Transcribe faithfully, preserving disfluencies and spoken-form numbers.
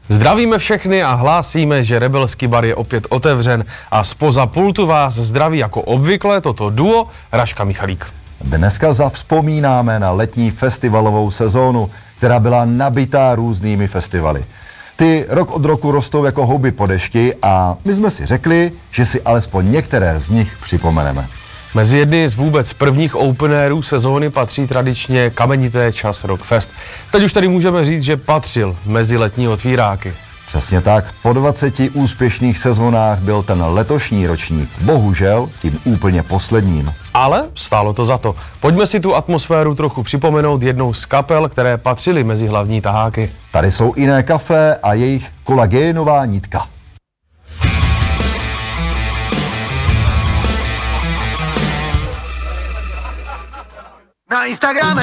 Zdravíme všechny a hlásíme, že Rebelský bar je opět otevřen a zpoza pultu vás zdraví jako obvykle toto duo Raška Michalík. Dneska zavzpomínáme na letní festivalovou sezónu, která byla nabitá různými festivaly. Ty rok od roku rostou jako houby po dešti a my jsme si řekli, že si alespoň některé z nich připomeneme. Mezi jedny z vůbec prvních openérů sezóny patří tradičně kamenité Čas Rockfest. Teď už tady můžeme říct, že patřil mezi letní otvíráky. Přesně tak, po dvaceti úspěšných sezónách byl ten letošní ročník bohužel tím úplně posledním. Ale stálo to za to. Pojďme si tu atmosféru trochu připomenout jednou z kapel, které patřily mezi hlavní taháky. Tady jsou Iné Café a jejich Kolagénová nitka. Na Instagrame